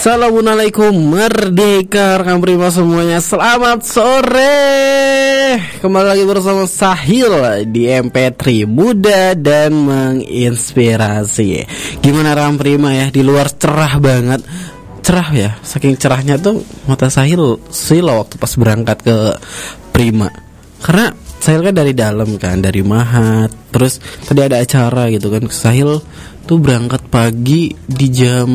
Assalamualaikum Merdeka rekan Prima semuanya. Selamat sore. Kembali lagi bersama Sahil di MP3 Muda dan Menginspirasi. Gimana rekan Prima ya? Di luar cerah banget. Cerah ya, saking cerahnya tuh mata Sahil silo waktu pas berangkat ke Prima. Karena Sahil kan dari dalam kan, dari Mahat. Terus tadi ada acara gitu kan. Sahil tuh berangkat pagi di jam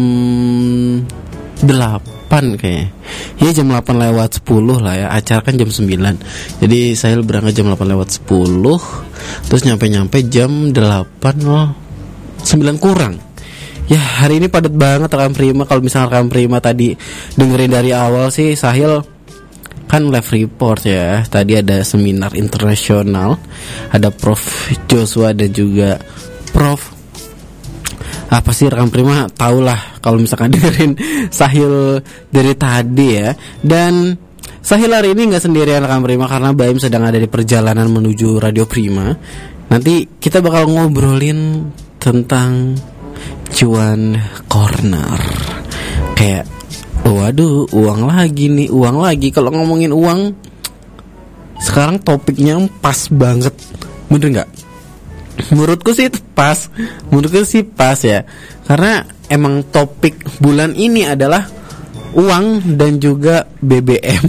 8 kayaknya. Ya jam 8 lewat 10 lah ya. Acara kan jam 9. Jadi Sahil berangkat jam 8 lewat 10. Terus nyampe jam 8 9 kurang. Ya hari ini padat banget rekan Prima. Kalau misalnya rekan Prima tadi dengerin dari awal sih, Sahil kan live report ya. Tadi ada seminar internasional, ada Prof Joshua dan juga Prof apa sih rekan Prima tahulah kalau misalkan dengerin Sahil dari tadi ya. Dan Sahil hari ini nggak sendirian rekan Prima, karena Baim sedang ada di perjalanan menuju Radio Prima. Nanti kita bakal ngobrolin tentang cuan corner. Kayak waduh, uang lagi nih, uang lagi. Kalau ngomongin uang sekarang topiknya pas banget, bener nggak? Menurutku sih pas ya. Karena emang topik bulan ini adalah uang dan juga BBM.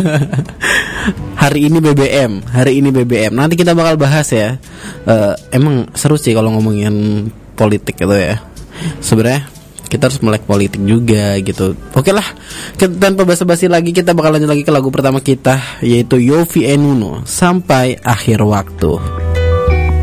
Hari ini BBM. Nanti kita bakal bahas ya. Emang seru sih kalau ngomongin politik gitu ya. Sebenarnya kita harus melek politik juga gitu. Oke lah, tanpa basa-basi lagi kita bakal lanjut lagi ke lagu pertama kita, yaitu Yovie and Nuno, Sampai Akhir Waktu.